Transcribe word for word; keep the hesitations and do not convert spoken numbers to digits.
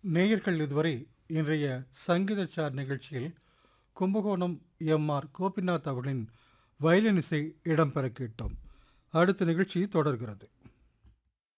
நேயர்கள் இதுவரை இன்றைய சங்கீதச்சார் நிகழ்ச்சியில் கும்பகோணம் எம் ஆர் கோபிநாத் அவர்களின் வயலின் இசை இடம்பெற கேட்டோம். அடுத்த நிகழ்ச்சி தொடர்கிறது.